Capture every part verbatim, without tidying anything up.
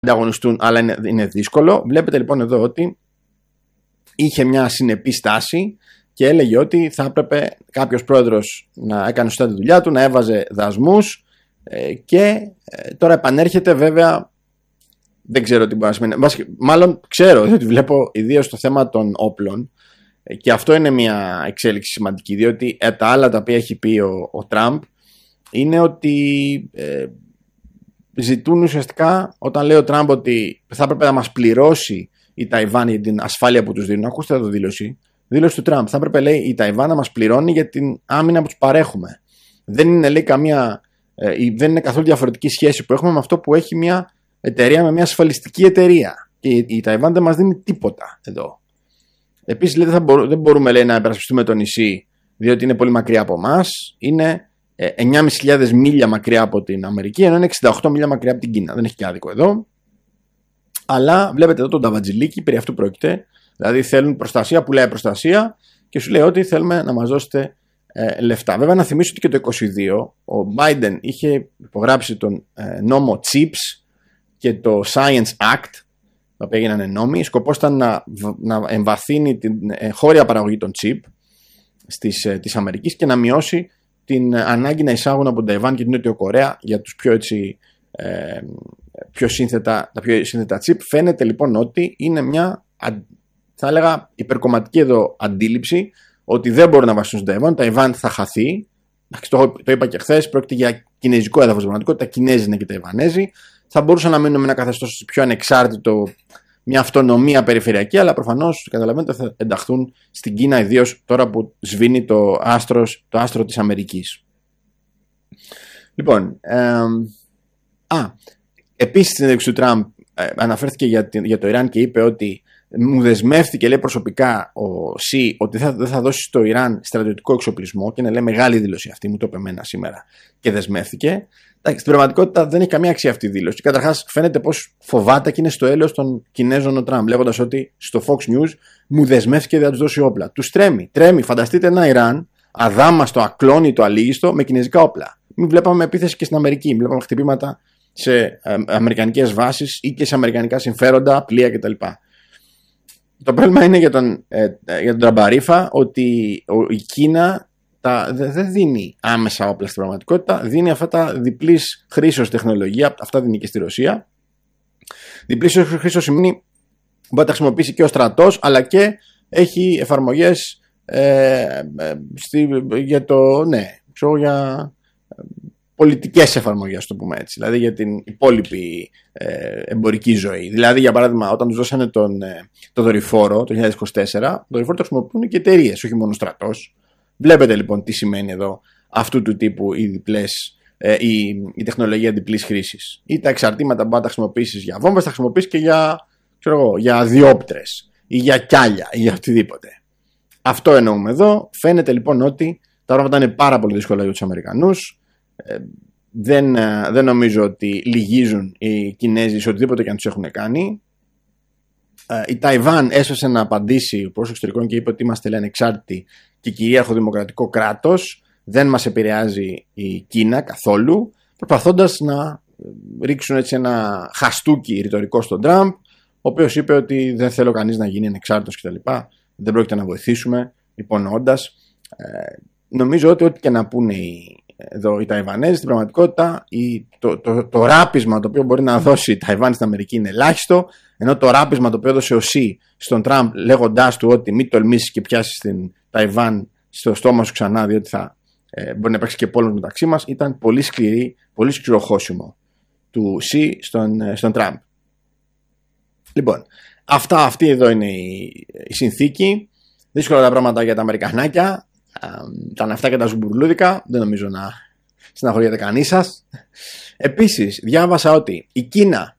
ανταγωνιστούν, αλλά είναι, είναι δύσκολο. Βλέπετε λοιπόν εδώ ότι είχε μια συνεπή στάση και έλεγε ότι θα έπρεπε κάποιος πρόεδρος να έκανε σωστά τη δουλειά του, να έβαζε δασμούς ε, και ε, τώρα επανέρχεται βέβαια. Δεν ξέρω τι μπορεί να σημαίνει. Μάλλον ξέρω, διότι βλέπω ιδίως το θέμα των όπλων ε, και αυτό είναι μια εξέλιξη σημαντική, διότι ε, τα άλλα τα οποία έχει πει ο, ο Τραμπ είναι ότι ε, ζητούν ουσιαστικά, όταν λέει ο Τραμπ ότι θα έπρεπε να μας πληρώσει η Ταϊβάν για την ασφάλεια που τους δίνουν. Ακούστε εδώ δήλωση. Δήλωση του Τραμπ. Θα έπρεπε, λέει, η Ταϊβάν να μας πληρώνει για την άμυνα που τους παρέχουμε. Δεν είναι, λέει, καμία, ε, δεν είναι καθόλου διαφορετική σχέση που έχουμε με αυτό που έχει μια εταιρεία με μια ασφαλιστική εταιρεία. Και η, η Ταϊβάν δεν μας δίνει τίποτα εδώ. Επίσης, λέει, δεν, θα μπορούμε, δεν μπορούμε, λέει, να υπερασπιστούμε το νησί, διότι είναι πολύ μακριά από εμάς. Είναι εννιά χιλιάδες πεντακόσια μίλια μακριά από την Αμερική, ενώ είναι εξήντα οκτώ μίλια μακριά από την Κίνα. Δεν έχει και άδικο εδώ. Αλλά βλέπετε εδώ τον ταβατζιλίκι, περί αυτού πρόκειται. Δηλαδή θέλουν προστασία, πουλάει προστασία και σου λέει ότι θέλουμε να μας δώσετε ε, λεφτά. Βέβαια, να θυμίσω ότι και το είκοσι δύο ο Biden είχε υπογράψει τον ε, νόμο Chips και το Science Act, τα οποία έγιναν νόμοι. Σκοπός ήταν να, να εμβαθύνει την ε, χώρια παραγωγή των chip στις, ε, της Αμερικής και να μειώσει την ανάγκη να εισάγουν από την Ταϊβάν και την Νότιο Κορέα για τους πιο, έτσι, ε, πιο σύνθετα, τα πιο σύνθετα chip. Φαίνεται λοιπόν ότι είναι μια, θα έλεγα, υπερκομματική εδώ αντίληψη ότι δεν μπορούν να βασιστούν στην Ταϊβάν. Η Ταϊβάν θα χαθεί. Το, το είπα και χθες, πρόκειται για κινέζικο έδαφος πραγματικότητα. Κινέζοι είναι και Ταϊβανέζοι. Θα μπορούσαν να μείνουν με ένα καθεστώς πιο ανεξάρτητο, μια αυτονομία περιφερειακή, αλλά προφανώς καταλαβαίνετε θα ενταχθούν στην Κίνα, ιδίως τώρα που σβήνει το, άστρος, το άστρο της Αμερικής. Λοιπόν, ε, α, επίσης στην συνέντευξη του Τραμπ ε, αναφέρθηκε για, για το Ιράν και είπε ότι μου δεσμεύτηκε, λέει, προσωπικά ο Σι ότι δεν θα, θα δώσει στο Ιράν στρατιωτικό εξοπλισμό, και είναι, λέει, μεγάλη δήλωση αυτή, μου το είπε εμένα σήμερα και δεσμεύτηκε. Στην πραγματικότητα δεν έχει καμία αξία αυτή η δήλωση. Καταρχάς, φαίνεται πως φοβάται και είναι στο έλεος των Κινέζων ο Τραμπ, λέγοντας ότι στο Fox News μου δεσμεύτηκε δεν θα τους δώσει όπλα. Τους τρέμει. Τρέμει. Φανταστείτε ένα Ιράν αδάμαστο, ακλόνητο, αλήγιστο με κινέζικα όπλα. Μην βλέπαμε επίθεση και στην Αμερική. Μην βλέπαμε χτυπήματα σε ε, αμερικανικές βάσεις ή και σε αμερικανικά συμφέροντα, πλοία κτλ. Το πρόβλημα είναι για τον, ε, για τον Τραμπαρίφα ότι ο, η Κίνα δεν δε δίνει άμεσα όπλα στην πραγματικότητα, δίνει αυτά τα διπλής χρήσεως τεχνολογία, αυτά δίνει και στη Ρωσία. Διπλής χρήσεως σημαίνει μπορεί να τα χρησιμοποιήσει και ο στρατός, αλλά και έχει εφαρμογές ε, ε, στη, για το, ναι, ξέρω, για πολιτικές εφαρμογές, το πούμε έτσι, δηλαδή για την υπόλοιπη ε, εμπορική ζωή. Δηλαδή, για παράδειγμα, όταν τους δώσανε τον, ε, το δορυφόρο το δύο χιλιάδες είκοσι τέσσερα, το δορυφόρο το χρησιμοποιούν και εταιρείες, όχι μόνο στρατός. Βλέπετε λοιπόν τι σημαίνει εδώ αυτού του τύπου οι διπλές, ε, η, η τεχνολογία διπλής χρήσης. Ή τα εξαρτήματα που μπορεί να τα χρησιμοποιήσεις για βόμβες, τα χρησιμοποιήσεις και για, ξέρω εγώ, για διόπτρες ή για κιάλια ή για οτιδήποτε. Αυτό εννοούμε εδώ. Φαίνεται λοιπόν ότι τα πράγματα είναι πάρα πολύ δύσκολα για τους Αμερικανούς. Ε, δεν, ε, δεν νομίζω ότι λυγίζουν οι Κινέζοι σε οτιδήποτε και αν τους έχουν κάνει. Ε, η Ταϊβάν έσωσε να απαντήσει ο Υπουργός Εξωτερικών και είπε ότι είμαστε, λέει, ανεξάρτητοι και κυρίαρχο δημοκρατικό κράτος. Δεν μας επηρεάζει η Κίνα καθόλου, προσπαθώντας να ρίξουν έτσι ένα χαστούκι ρητορικό στον Τραμπ, ο οποίος είπε ότι δεν θέλω κανείς να γίνει ανεξάρτητος κτλ. Δεν πρόκειται να βοηθήσουμε, υπονοώντας. Ε, νομίζω ότι ό,τι και να πούνε οι, εδώ οι Ταϊβανέζοι, στην πραγματικότητα η, το, το, το, το ράπισμα το οποίο μπορεί να δώσει η Ταϊβάν στην Αμερική είναι ελάχιστο, ενώ το ράπισμα το οποίο έδωσε ο Σι στον Τραμπ, λέγοντάς του ότι μην τολμήσεις και πιάσεις την Ταϊβάν στο στόμα σου ξανά, διότι θα ε, μπορεί να υπάρξει και πόλεμος μεταξύ μας, ήταν πολύ σκληρή, πολύ σκληρό χώσιμο του Σι στον, ε, στον Τραμπ. Λοιπόν, αυτά, αυτή εδώ είναι η, η συνθήκη. Δύσκολα τα πράγματα για τα Αμερικανάκια. Ε, τα ναυτά και τα ζουμπουρλούδικα. Δεν νομίζω να συναχωριέται κανείς σας. Επίσης, διάβασα ότι η Κίνα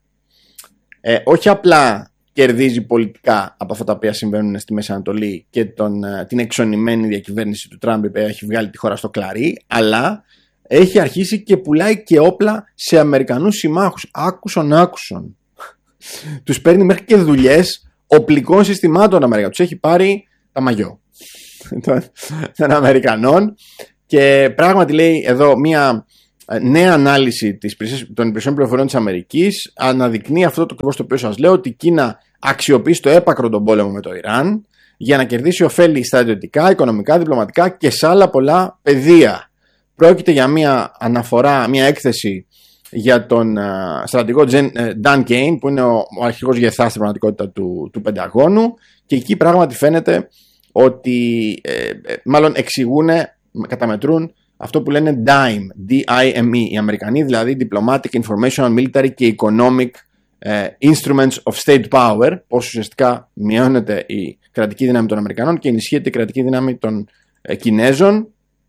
ε, όχι απλά κερδίζει πολιτικά από αυτά τα οποία συμβαίνουν στη Μέση Ανατολή και τον, την εξονημένη διακυβέρνηση του Τραμπ που έχει βγάλει τη χώρα στο κλαρί, αλλά έχει αρχίσει και πουλάει και όπλα σε Αμερικανούς συμμάχους. Άκουσον, άκουσον. Τους παίρνει μέχρι και δουλειές οπλικών συστημάτων Αμερικά. Τους έχει πάρει τα μαγιό των Αμερικανών και πράγματι, λέει εδώ, μια νέα ανάλυση της, των υπηρεσιών πληροφοριών της Αμερικής αναδεικνύει αυτό το ακριβώς το οποίο σας λέω, ότι η Κίνα αξιοποιεί στο έπακρο τον πόλεμο με το Ιράν για να κερδίσει ωφέλη στρατιωτικά, οικονομικά, διπλωματικά και σε άλλα πολλά πεδία. Πρόκειται για μια αναφορά, μια έκθεση για τον uh, στρατηγό Dan Kane, που είναι ο, ο αρχηγός γεθάς στην πραγματικότητα του, του Πενταγώνου, και εκεί πράγματι φαίνεται ότι ε, ε, μάλλον εξηγούν, καταμετρούν αυτό που λένε ντάιμ, D-I-M-E, οι Αμερικανοί, δηλαδή Diplomatic, Informational, Military και Economic uh, Instruments of State Power, πως ουσιαστικά μειώνεται η κρατική δύναμη των Αμερικανών και ενισχύεται η κρατική δύναμη των uh, Κινέζων.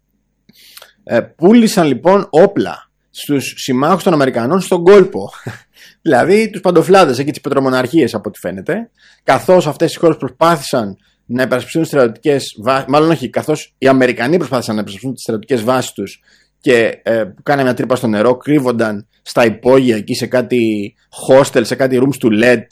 Uh, πούλησαν λοιπόν όπλα στους συμμάχους των Αμερικανών στον κόλπο. Δηλαδή τους παντοφλάδες, εκεί τις πετρομοναρχίες από ό,τι φαίνεται, καθώς αυτές οι χώρες προσπάθησαν να υπερασπιστούν στρατιωτικές βάσεις, μάλλον όχι, καθώς οι Αμερικανοί προσπάθησαν να υπερασπιστούν τις στρατιωτικές βάσεις τους και ε, κάνανε μια τρύπα στο νερό, κρύβονταν στα υπόγεια εκεί σε κάτι hostel, σε κάτι rooms to let.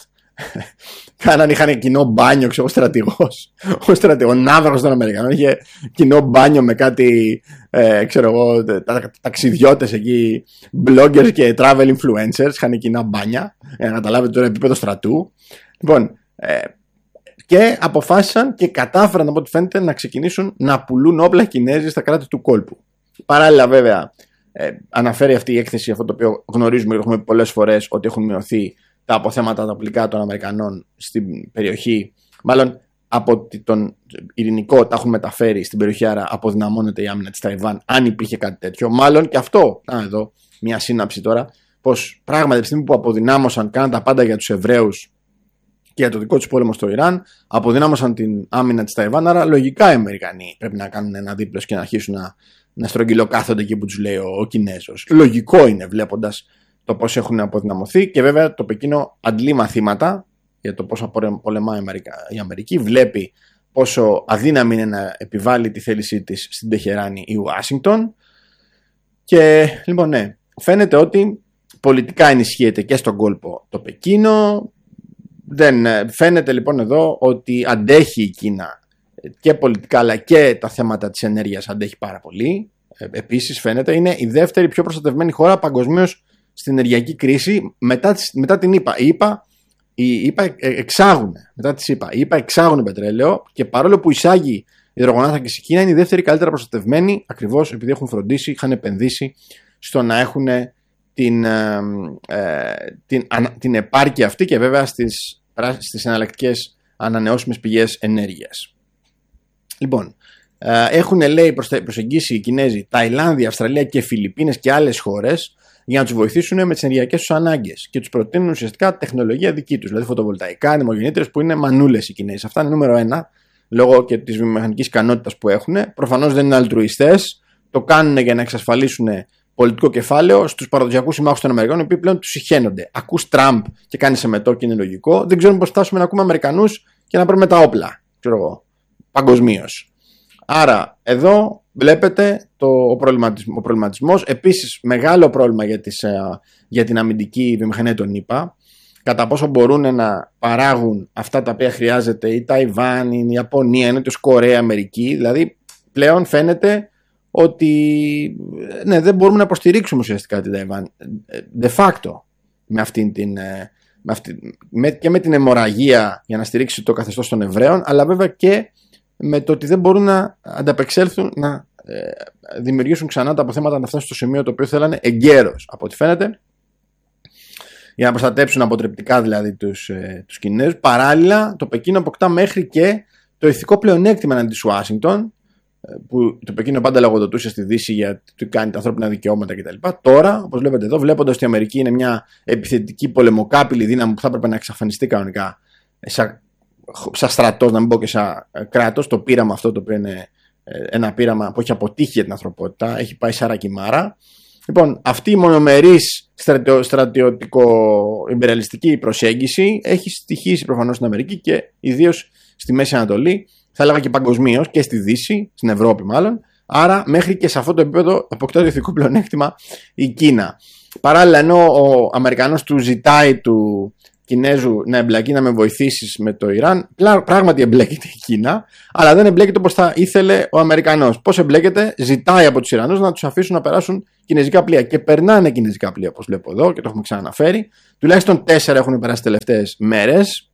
Κάναν, είχαν κοινό μπάνιο, ξέρω, ο στρατηγός, ο στρατηγός, ο ναύαρχος των Αμερικανών είχε κοινό μπάνιο με κάτι, ε, ξέρω εγώ, τα, ταξιδιώτες εκεί, bloggers και travel influencers, είχαν κοινά μπάνια, για να καταλάβετε τώρα επίπεδο στρατού. Λοιπόν, ε, και αποφάσισαν και κατάφεραν από ό,τι φαίνεται να ξεκινήσουν να πουλούν όπλα Κινέζοι στα κράτη του κόλπου. Παράλληλα, βέβαια, ε, αναφέρει αυτή η έκθεση αυτό το οποίο γνωρίζουμε, έχουμε πολλές φορές, ότι έχουν μειωθεί τα αποθέματα τα οπλικά των Αμερικανών στην περιοχή. Μάλλον από τον ειρηνικό τα έχουν μεταφέρει στην περιοχή, άρα αποδυναμώνεται η άμυνα της Ταϊβάν, αν υπήρχε κάτι τέτοιο. Μάλλον και αυτό, να εδώ μια σύναψη τώρα, πως πράγματι τη στιγμή που αποδυνάμωσαν, κάναν τα πάντα για τους Εβραίους και για το δικό τους πόλεμο στο Ιράν, αποδυνάμωσαν την άμυνα της Ταϊβάν, άρα λογικά οι Αμερικανοί πρέπει να κάνουν ένα δίπλος και να αρχίσουν να, να στρογγυλοκάθονται εκεί που τους λέει ο, ο Κινέζος. Λογικό είναι, βλέποντας το πώς έχουν αποδυναμωθεί, και βέβαια το Πεκίνο αντλεί μαθήματα για το πώς πολεμάει η Αμερική, βλέπει πόσο αδύναμη είναι να επιβάλλει τη θέλησή της στην Τεχεράνη η Ουάσιγκτον, και λοιπόν ναι, φαίνεται ότι πολιτικά ενισχύεται και στον κόλπο το Πεκίνο. Δεν, φαίνεται λοιπόν εδώ ότι αντέχει η Κίνα και πολιτικά αλλά και τα θέματα της ενέργειας αντέχει πάρα πολύ. Επίσης φαίνεται είναι η δεύτερη πιο προστατευμένη χώρα παγκοσμίως στην ενεργειακή κρίση μετά, μετά την ΗΠΑ. Οι ΗΠΑ, οι ΗΠΑ εξάγουν, μετά τις ΗΠΑ, οι ΗΠΑ εξάγουν πετρέλαιο, και παρόλο που εισάγει υδρογονάνθρακες η Κίνα, είναι η δεύτερη καλύτερα προστατευμένη, ακριβώς επειδή έχουν φροντίσει, είχαν επενδύσει στο να έχουν την, ε, την, την επάρκεια αυτή, και βέβαια στις, στις εναλλακτικές ανανεώσιμες πηγές ενέργειας. Λοιπόν, ε, έχουν λέει προσεγγίσει οι Κινέζοι Ταϊλάνδη, Αυστραλία και Φιλιππίνες και άλλες χώρες για να τους βοηθήσουν με τις ενεργειακές τους ανάγκες, και τους προτείνουν ουσιαστικά τεχνολογία δική τους, δηλαδή φωτοβολταϊκά, ανεμογεννήτριες, που είναι μανούλες οι Κινέζοι. Αυτά είναι νούμερο ένα, λόγω και της βιομηχανικής ικανότητας που έχουν. Προφανώς δεν είναι αλτρουιστές, το κάνουν για να εξασφαλίσουν πολιτικό κεφάλαιο στους παραδοσιακούς συμμάχους των Αμερικανών, οι οποίοι πλέον τους συχαίνονται. Ακούς Τραμπ και κάνει εμετό και είναι λογικό. Δεν ξέρουμε πώς φτάσουμε να ακούμε Αμερικανούς και να παίρνουμε τα όπλα, ξέρω εγώ, παγκοσμίως. Άρα, εδώ βλέπετε το, ο, προβληματισμός, ο προβληματισμός. Επίσης, μεγάλο πρόβλημα για, τις, για την αμυντική βιομηχανία των ΗΠΑ. Κατά πόσο μπορούν να παράγουν αυτά τα οποία χρειάζεται η Ταϊβάν, η Ιαπωνία, η Νότιος Κορέα, η Αμερική. Δηλαδή, πλέον φαίνεται ότι ναι, δεν μπορούμε να υποστηρίξουμε ουσιαστικά την Ταϊβάν de facto με αυτήν την, με αυτή, με, και με την αιμορραγία για να στηρίξει το καθεστώς των Εβραίων, αλλά βέβαια και με το ότι δεν μπορούν να ανταπεξέλθουν, να ε, δημιουργήσουν ξανά τα αποθέματα, να φτάσουν στο σημείο το οποίο θέλανε εγκαίρως, από ό,τι φαίνεται, για να προστατέψουν αποτρεπτικά δηλαδή τους, ε, τους Κινέζους. Παράλληλα, το Πεκίνο αποκτά μέχρι και το ηθικό πλεονέκτημα εναντί της Ουάσιγκτον, που το Πεκίνο πάντα λογοδοτούσε στη Δύση για τι κάνει τα ανθρώπινα δικαιώματα κτλ. Τώρα, όπως βλέπετε εδώ, βλέποντας ότι η Αμερική είναι μια επιθετική πολεμοκάπηλη δύναμη που θα έπρεπε να εξαφανιστεί κανονικά σαν, σαν στρατός, να μην πω και σαν κράτος, το πείραμα αυτό το οποίο είναι ένα πείραμα που έχει αποτύχει για την ανθρωπότητα, έχει πάει σαν ρακιμάρα. Λοιπόν, αυτή η μονομερής στρατιο, στρατιωτικο-ιμπεριαλιστική προσέγγιση έχει στοιχήσει προφανώς στην Αμερική και ιδίως στη Μέση Ανατολή, θα έλεγα και παγκοσμίως, και στη Δύση, στην Ευρώπη μάλλον. Άρα, μέχρι και σε αυτό το επίπεδο αποκτά το ηθικό πλεονέκτημα η Κίνα. Παράλληλα, ενώ ο Αμερικανός του ζητάει του Κινέζου να εμπλακεί, να με βοηθήσεις με το Ιράν, πράγματι εμπλέκεται η Κίνα, αλλά δεν εμπλέκεται όπως θα ήθελε ο Αμερικανός. Πώς εμπλέκεται? Ζητάει από τους Ιρανούς να τους αφήσουν να περάσουν και κινέζικα πλοία. Και περνάνε κινέζικα πλοία, όπως βλέπω εδώ και το έχουμε ξαναναφέρει. Τουλάχιστον τέσσερα έχουν περάσει τελευταίες μέρες.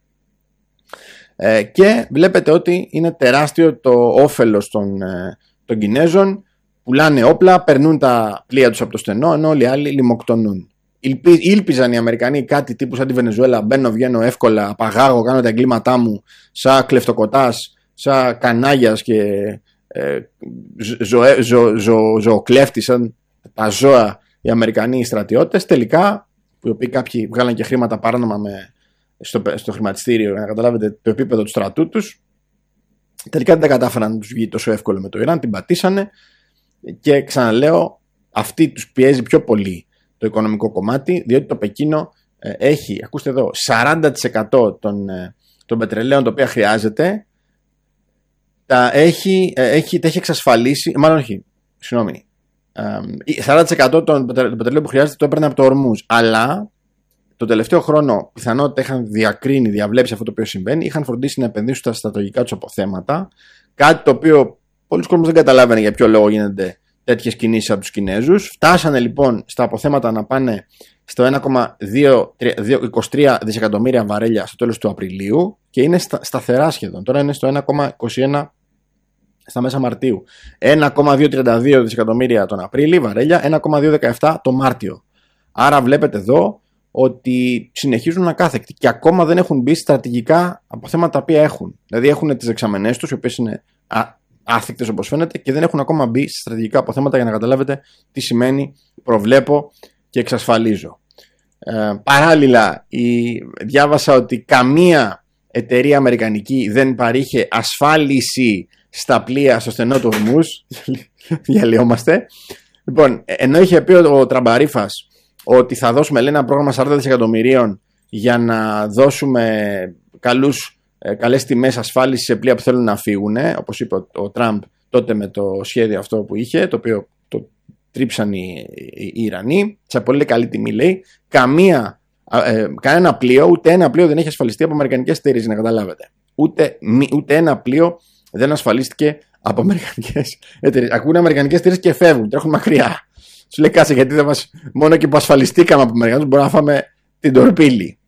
Ε, και βλέπετε ότι είναι τεράστιο το όφελος των, ε, των Κινέζων. Πουλάνε όπλα, περνούν τα πλοία τους από το στενό, ενώ όλοι οι άλλοι λιμοκτονούν. Ήλπιζαν οι Αμερικανοί κάτι τύπου σαν τη Βενεζουέλα. Μπαίνω, βγαίνω εύκολα, απαγάγω, κάνω τα εγκλήματά μου σαν κλεφτοκοτάς, σαν κανάγιας και ε, ζω, ζω, ζω, ζωοκλέφτης, σαν τα ζώα οι Αμερικανοί οι στρατιώτες. Τελικά, οι οποίοι κάποιοι βγάλαν και χρήματα παράνομα με, στο, στο χρηματιστήριο, για να καταλάβετε το επίπεδο του στρατού τους, τελικά δεν τα κατάφεραν να τους βγει τόσο εύκολο με το Ιράν, την πατήσανε. Και ξαναλέω, αυτή τους πιέζει πιο πολύ το οικονομικό κομμάτι, διότι το Πεκίνο ε, έχει, ακούστε εδώ, σαράντα τοις εκατό των, ε, των πετρελαίων τα οποία χρειάζεται, τα έχει, ε, έχει, τα έχει εξασφαλίσει, μάλλον όχι, συγγνώμη, ε, σαράντα τοις εκατό των πετρελαίων που χρειάζεται το έπαιρνε από το Ορμούζ, αλλά το τελευταίο χρόνο πιθανότητα είχαν διακρίνει, διαβλέψει αυτό το οποίο συμβαίνει, είχαν φροντίσει να επενδύσουν στα στρατηγικά τους αποθέματα, κάτι το οποίο πολλοί κόσμοι δεν καταλάβαινε για ποιο λόγο γίνονται τέτοιες κινήσεις από τους Κινέζους. Φτάσανε λοιπόν στα αποθέματα να πάνε στο ένα κόμμα είκοσι τρία δισεκατομμύρια βαρέλια στο τέλος του Απριλίου και είναι στα, σταθερά σχεδόν. Τώρα είναι στο ένα κόμμα είκοσι ένα στα μέσα Μαρτίου. ένα κόμμα διακόσια τριάντα δύο δισεκατομμύρια τον Απρίλιο βαρέλια, ένα κόμμα διακόσια δεκαεπτά το Μάρτιο. Άρα βλέπετε εδώ ότι συνεχίζουν ακάθεκτοι και ακόμα δεν έχουν μπει στρατηγικά αποθέματα τα οποία έχουν. Δηλαδή έχουν τις δεξαμενές τους, οι οποίες είναι άθικτες όπως φαίνεται, και δεν έχουν ακόμα μπει σε στρατηγικά αποθέματα για να καταλάβετε τι σημαίνει προβλέπω και εξασφαλίζω. Ε, παράλληλα, η, διάβασα ότι καμία εταιρεία αμερικανική δεν παρήχε ασφάλιση στα πλοία στο στενό του Ορμούζ. Διαλυόμαστε. Λοιπόν, ενώ είχε πει ο Τραμπαρίφας ότι θα δώσουμε, λέει, ένα πρόγραμμα σαράντα δισεκατομμυρίων για να δώσουμε καλούς καλές τιμές ασφάλισης σε πλοία που θέλουν να φύγουν, όπως είπε ο, ο Τραμπ τότε με το σχέδιο αυτό που είχε, το οποίο το τρίψαν οι, οι, οι Ιρανοί, σε πολύ καλή τιμή, λέει. Καμία, ε, κανένα πλοίο, ούτε ένα πλοίο δεν έχει ασφαλιστεί από αμερικανικές εταιρείες, να καταλάβετε. Ούτε, ούτε ένα πλοίο δεν ασφαλίστηκε από αμερικανικές εταιρείες. Ακούνε αμερικανικές εταιρείες και φεύγουν, τρέχουν μακριά. Σου λέει, κάτσε, γιατί δεν μας, μόνο και που ασφαλιστήκαμε από Αμερικανούς μπορούμε να φάμε την τορπίλη.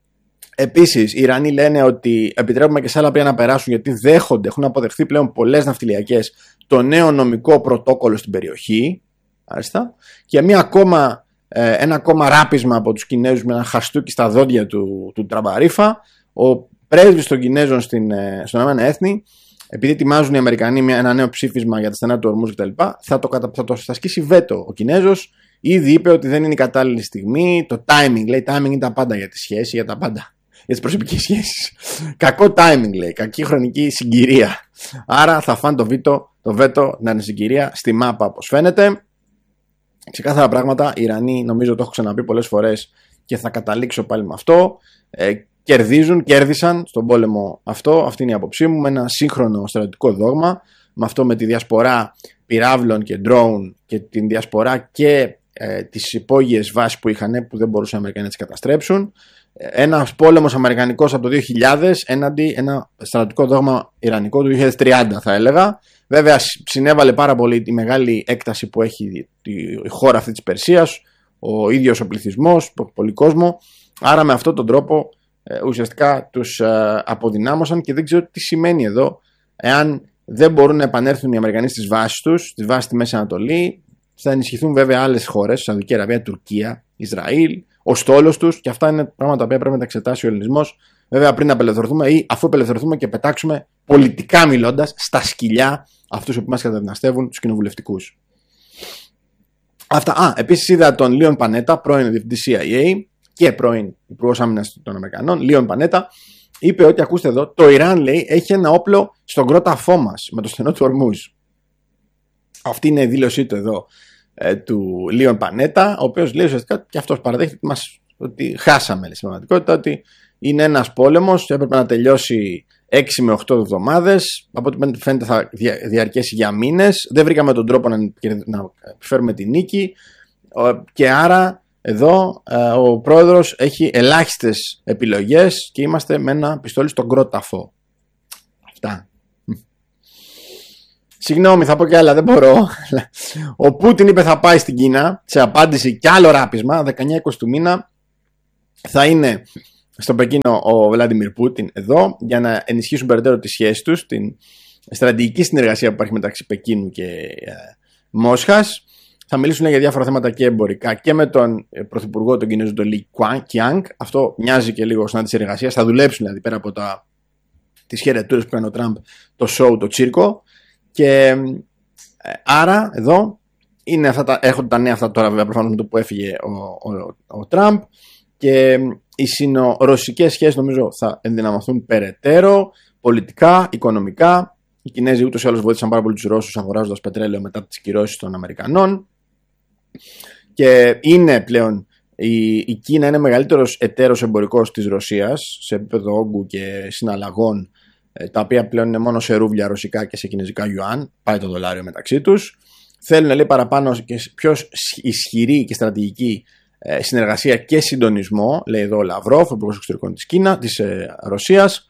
Επίσης, οι Ιρανοί λένε ότι επιτρέπουμε και σε άλλα πλοία να περάσουν, γιατί δέχονται, έχουν αποδεχθεί πλέον πολλές ναυτιλιακές το νέο νομικό πρωτόκολλο στην περιοχή. Άριστα. Και μια ακόμα, ένα ακόμα ράπισμα από τους Κινέζους με ένα χαστούκι στα δόντια του, του Τραμπαρίφα. Ο πρέσβης των Κινέζων στην, στον Ηνωμένα Έθνη, επειδή ετοιμάζουν οι Αμερικανοί μια, ένα νέο ψήφισμα για τα στενά του Ορμούζ κτλ., θα το, θα το θα ασκήσει βέτο ο Κινέζος. Ήδη είπε ότι δεν είναι η κατάλληλη στιγμή. Το timing, λέει, timing είναι τα πάντα για τη σχέση, για τα πάντα. Για τις προσωπικές σχέσεις. Κακό timing, λέει. Κακή χρονική συγκυρία. Άρα θα φάνε το βέτο, το βέτο να είναι συγκυρία στη μάπα, όπως φαίνεται. Ξεκάθαρα πράγματα. Οι Ιρανοί, νομίζω το έχω ξαναπεί πολλές φορές και θα καταλήξω πάλι με αυτό. Ε, κερδίζουν, κέρδισαν στον πόλεμο αυτό. Αυτή είναι η άποψή μου. Με ένα σύγχρονο στρατιωτικό δόγμα. Με αυτό, με τη διασπορά πυράβλων και drone και την διασπορά και ε, τις υπόγειες βάσεις που είχαν, που δεν μπορούσαν οι Αμερικανοί να τις καταστρέψουν. Ένας πόλεμος αμερικανικός από το δύο χιλιάδες έναντι ένα στρατιωτικό δόγμα ιρανικό του δύο χιλιάδες τριάντα, θα έλεγα. Βέβαια, συνέβαλε πάρα πολύ η μεγάλη έκταση που έχει η χώρα αυτή της Περσίας, ο ίδιος ο πληθυσμός, πολύ κόσμο. Άρα με αυτόν τον τρόπο ουσιαστικά τους αποδυνάμωσαν και δεν ξέρω τι σημαίνει εδώ, εάν δεν μπορούν να επανέλθουν οι Αμερικανοί στις βάσεις τους, στις βάσεις στη Μέση Ανατολή. Θα ενισχυθούν βέβαια άλλες χώρες, Σαουδική Αραβία, Τουρκία, Ισραήλ, ο στόλος τους, και αυτά είναι πράγματα που πρέπει να τα εξετάσει ο ελληνισμός. Βέβαια, πριν απελευθερωθούμε ή αφού απελευθερωθούμε και πετάξουμε πολιτικά μιλώντας στα σκυλιά αυτούς που μας καταδυναστεύουν, τους κοινοβουλευτικούς. Αυτά. Α, επίσης είδα τον Λίον Πανέτα, πρώην διευθυντή σι άι έι και πρώην υπουργός άμυνας των Αμερικανών. Λίον Πανέτα είπε ότι, ακούστε εδώ, το Ιράν, λέει, έχει ένα όπλο στον κρόταφό μας με το στενό του Ορμούζ. Αυτή είναι η δήλωσή του εδώ, ε, του Λίον Πανέτα, ο οποίος λέει ουσιαστικά και αυτός παραδέχεται ότι, μας, ότι χάσαμε, λέει, στην πραγματικότητα, ότι είναι ένας πόλεμος, έπρεπε να τελειώσει έξι με οκτώ εβδομάδες, από ό,τι φαίνεται θα διαρκέσει για μήνες, δεν βρήκαμε τον τρόπο να, να φέρουμε τη νίκη, και άρα εδώ ο πρόεδρος έχει ελάχιστες επιλογές και είμαστε με ένα πιστόλι στον κρόταφο. Αυτά. Συγγνώμη, θα πω κι άλλα, δεν μπορώ. Ο Πούτιν είπε θα πάει στην Κίνα, σε απάντηση κι άλλο ράπισμα, δεκαεννέα είκοσι του μήνα θα είναι στο Πεκίνο ο Βλάντιμιρ Πούτιν εδώ για να ενισχύσουν περαιτέρω τις σχέσεις τους, την στρατηγική συνεργασία που υπάρχει μεταξύ Πεκίνου και ε, Μόσχας. Θα μιλήσουν για διάφορα θέματα και εμπορικά και με τον πρωθυπουργό, τον Κινέζο, τον Λι Κιάνγκ. Αυτό μοιάζει και λίγο σαν τη εργασία. Θα δουλέψουν δηλαδή πέρα από τα, τις χαιρετούρες που κάνει ο Τραμπ, το show, το τσίρκο. Και ε, άρα εδώ είναι αυτά τα, έρχονται τα νέα αυτά τώρα, βέβαια, προφανώς με το που έφυγε ο, ο, ο Τραμπ. Και οι συνο-ρωσικές σχέσεις νομίζω θα ενδυναμωθούν περαιτέρω, πολιτικά, οικονομικά. Οι Κινέζοι ούτως ή άλλως βοήθησαν πάρα πολύ τους Ρώσους αγοράζοντας πετρέλαιο μετά τις κυρώσεις των Αμερικανών. Και είναι πλέον η, η Κίνα είναι μεγαλύτερος εταίρος εμπορικός της Ρωσίας σε επίπεδο όγκου και συναλλαγών, τα οποία πλέον είναι μόνο σε ρούβλια ρωσικά και σε κινέζικα γιουάν. Πάει το δολάριο μεταξύ τους. Θέλουν λέει παραπάνω και πιο ισχυρή και στρατηγική συνεργασία και συντονισμό, λέει εδώ ο Λαυρόφ, ο υπουργός εξωτερικών της Κίνα, της ε, Ρωσίας.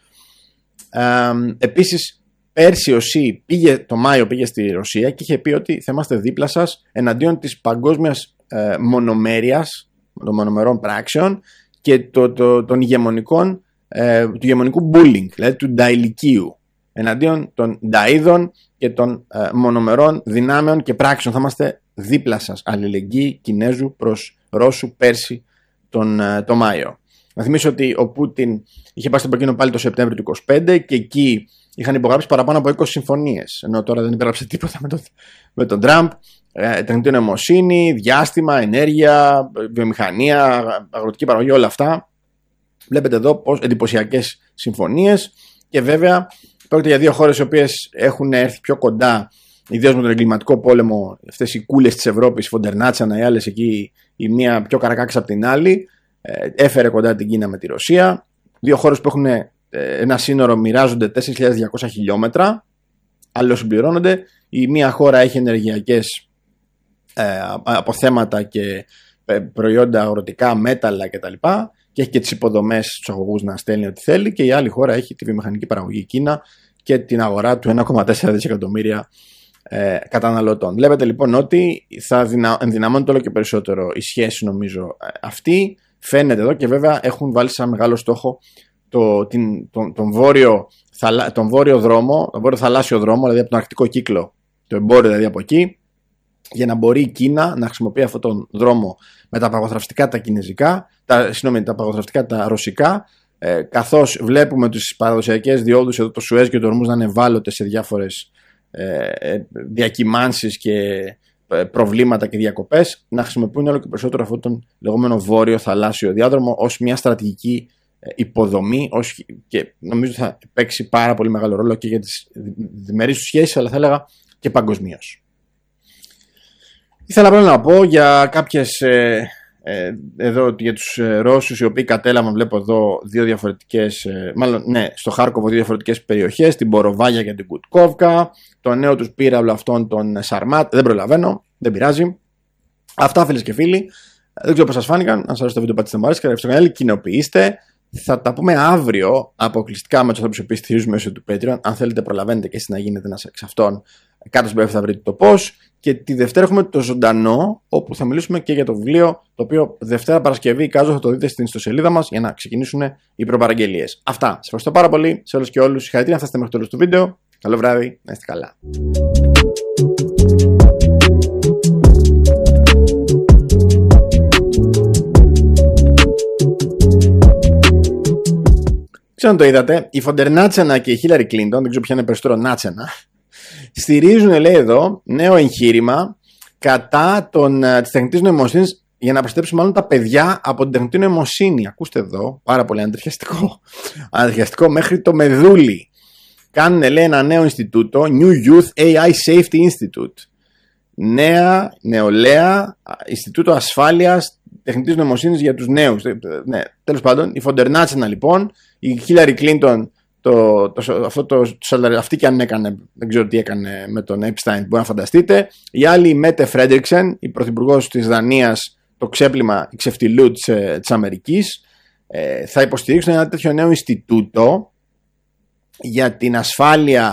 Ε, επίσης, πέρσι ο Σι πήγε, το Μάιο πήγε στη Ρωσία και είχε πει ότι θα είμαστε δίπλα σας εναντίον της παγκόσμιας ε, μονομέρειας, των μονομερών πράξεων και το, το, των ηγεμονικών, ε, του ηγεμονικού bullying, δηλαδή του νταηλικίου, εναντίον των νταΐδων και των ε, μονομερών δυνάμεων και πράξεων. Θα είμαστε δίπλα σας. Αλληλεγγύη Κινέζου προς Ρώσου πέρσι τον το Μάιο. Να θυμίσω ότι ο Πούτιν είχε πάει στο Πεκίνο πάλι το Σεπτέμβριο του είκοσι πέντε και εκεί είχαν υπογράψει παραπάνω από είκοσι συμφωνίες. Ενώ τώρα δεν υπέγραψε τίποτα με τον, με τον Τραμπ. Ε, τεχνητή νοημοσύνη, διάστημα, ενέργεια, βιομηχανία, αγροτική παραγωγή, όλα αυτά. Βλέπετε εδώ πως εντυπωσιακές συμφωνίες και βέβαια πρόκειται για δύο χώρες οι οποίες έχουν έρθει πιο κοντά, ιδίως με τον εγκληματικό πόλεμο, αυτές οι κούλες της Ευρώπης, η Φοντερνάτσανα, οι άλλες εκεί, η μία πιο καρακάξα από την άλλη, ε, έφερε κοντά την Κίνα με τη Ρωσία. Δύο χώρες που έχουν ε, ένα σύνορο μοιράζονται τέσσερις χιλιάδες διακόσια χιλιόμετρα, αλληλοσυμπληρώνονται. Η μία χώρα έχει ενεργειακές ε, αποθέματα και ε, προϊόντα αγροτικά, μέταλλα κτλ. Και έχει και τις υποδομές στους αγωγούς να στέλνει ό,τι θέλει. Και η άλλη χώρα έχει τη βιομηχανική παραγωγή, Κίνα, και την αγορά του ένα κόμμα τέσσερα δισεκατομμύρια ε, καταναλωτών. Βλέπετε λοιπόν ότι θα δυνα... ενδυναμώνεται όλο και περισσότερο η σχέση, νομίζω, αυτή. Φαίνεται εδώ και βέβαια έχουν βάλει σαν μεγάλο στόχο το, την, τον, τον, βόρειο, θαλα... τον βόρειο δρόμο, τον βόρειο θαλάσσιο δρόμο, δηλαδή από τον Αρκτικό κύκλο, το εμπόριο δηλαδή από εκεί, για να μπορεί η Κίνα να χρησιμοποιεί αυτόν τον δρόμο με τα παγοθραυστικά τα κινέζικα, τα, συγνώμη, τα παγοθραυστικά τα ρωσικά, ε, καθώς βλέπουμε τις παραδοσιακές διόδους εδώ, το Σουέζ και το Ορμούζ, να είναι ευάλωτες σε διάφορες ε, διακυμάνσεις και ε, προβλήματα και διακοπές, να χρησιμοποιούν όλο και περισσότερο αυτόν τον λεγόμενο βόρειο θαλάσσιο διάδρομο ως μια στρατηγική ε, υποδομή, ως, και νομίζω θα παίξει πάρα πολύ μεγάλο ρόλο και για τις διμερείς τους σχέσεις, αλλά θα έλεγα και παγκοσμίως. Ήθελα απλά να πω για κάποιες, ε, ε, εδώ για τους ε, Ρώσους οι οποίοι κατέλαβαν, βλέπω εδώ δύο διαφορετικές, ε, μάλλον ναι, στο Χάρκοβο δύο διαφορετικές περιοχές, την Μποροβάγια και την Κουτκόβκα, το νέο τους πύραυλο αυτόν τον Σαρμάτ, δεν προλαβαίνω, δεν πειράζει. Αυτά, φίλες και φίλοι, δεν ξέρω πώς σας φάνηκαν, αν σας αρέσει το βίντεο πατήστε μου αρέσει, και στο κανάλι, κοινοποιήστε. Θα τα πούμε αύριο αποκλειστικά με τους ανθρώπους που στηρίζουν μέσω του Patreon. Αν θέλετε, προλαβαίνετε και εσείς να γίνετε ένας εξ αυτών. Κάτω στην περίπτωση θα βρείτε το πώς. Και τη Δευτέρα έχουμε το ζωντανό, όπου θα μιλήσουμε και για το βιβλίο, το οποίο Δευτέρα Παρασκευή εικάζω θα το δείτε στην ιστοσελίδα μας για να ξεκινήσουν οι προπαραγγελίες. Αυτά. Σας ευχαριστώ πάρα πολύ σε όλους και όλους. Συγχαρητήρια να φτάσετε μέχρι το τέλος του βίντεο. Καλό βράδυ, να είστε καλά. Ξέρω αν το είδατε, η Φοντερνάτσανα και η Χίλαρη Κλίντον, δεν ξέρω ποια είναι περισσότερο Νάτσανα, στηρίζουν, λέει εδώ, νέο εγχείρημα κατά των, της τεχνητής νοημοσύνης για να προστατεύσουν μάλλον τα παιδιά από την τεχνητή νοημοσύνη. Ακούστε εδώ, πάρα πολύ ανατριχιαστικό. Ανατριχιαστικό μέχρι το μεδούλι. Κάνουν, λέει, ένα νέο Ινστιτούτο, New Youth έι άι Safety Institute. Νέα, νεολαία, Ινστιτούτο Ασφάλειας Τεχνητής Νοημοσύνης για τους νέους. Ναι, τέλος πάντων, η Φοντερνάτσανα λοιπόν, η Χίλαρη Κλίντον, το, το, αυτό το, το, αυτή και αν έκανε, δεν ξέρω τι έκανε με τον Epstein, μπορεί να φανταστείτε. Η άλλη, η Μέτε Φρέντριξεν, η πρωθυπουργός της Δανίας, το ξέπλυμα ξεφτιλού της, της Αμερικής, ε, θα υποστηρίξουν ένα τέτοιο νέο Ινστιτούτο για την ασφάλεια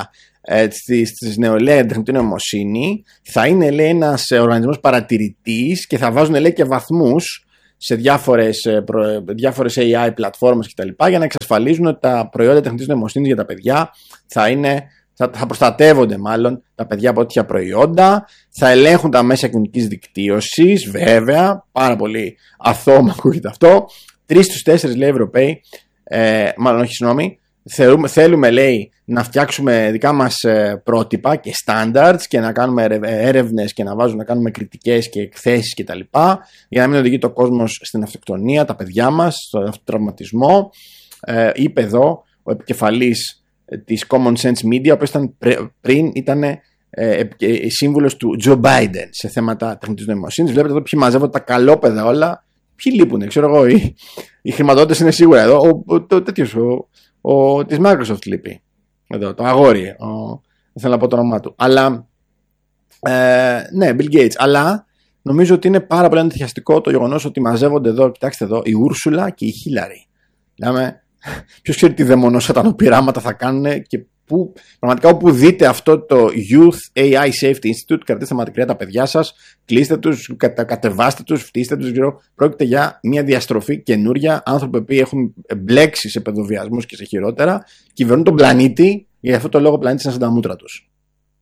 ε, στη, στη νεολαία τεχνητή νοημοσύνη, θα είναι, λέει, ένας οργανισμός παρατηρητής και θα βάζουν, λέει, και βαθμούς σε διάφορες, διάφορες έι άι πλατφόρμες κτλ. Για να εξασφαλίζουν ότι τα προϊόντα τεχνητής νοημοσύνης για τα παιδιά θα, είναι, θα, θα προστατεύονται μάλλον τα παιδιά από τέτοια προϊόντα, θα ελέγχουν τα μέσα κοινωνικής δικτύωσης, βέβαια, πάρα πολύ αθώο μου ακούγεται αυτό. Τρεις στους τέσσερις, λέει, Ευρωπαίοι, ε, μάλλον όχι, συγγνώμη, θέλουμε, θέλουμε, λέει, να φτιάξουμε δικά μας ε, πρότυπα και standards και να κάνουμε έρευνες και να βάζουμε, να κάνουμε κριτικές και εκθέσεις κτλ. Για να μην οδηγεί το κόσμος στην αυτοκτονία, τα παιδιά μας, στον αυτοτραυματισμό. Ε, είπε εδώ ο επικεφαλής της Common Sense Media, ο οποίος ήταν πριν ήταν ε, ε, ε, σύμβουλος του Joe Biden σε θέματα τεχνητής νοημοσύνης. Βλέπετε εδώ ποιοι μαζεύονται τα καλόπαιδα όλα. Ποιοι λείπουνε, ξέρω εγώ. Οι, οι χρηματοδότες είναι σίγουρα εδώ. Ο, ο, ο, τέτοιος, ο, ο, της Microsoft λείπει. Εδώ, το αγόρι. Ο, δεν θέλω να πω το όνομά του. Αλλά, ε, ναι, Bill Gates. Αλλά νομίζω ότι είναι πάρα πολύ ενθουσιαστικό το γεγονός ότι μαζεύονται εδώ, κοιτάξτε εδώ, η Ούρσουλα και η Χίλαρη. Λέμε, ποιος ξέρει τι δαιμονοσατανοπειράματα θα κάνουν και που, πραγματικά όπου δείτε αυτό το Youth έι άι Safety Institute, κρατήστε μακριά τα παιδιά σας, κλείστε τους, κατε, κατεβάστε τους, φτύστε τους, γύρω. Πρόκειται για μια διαστροφή καινούρια, άνθρωποι που έχουν μπλέξει σε παιδοβιασμούς και σε χειρότερα, κυβερνούν τον πλανήτη, για αυτό το λόγο ο πλανήτης είναι σαν τα μούτρα τους.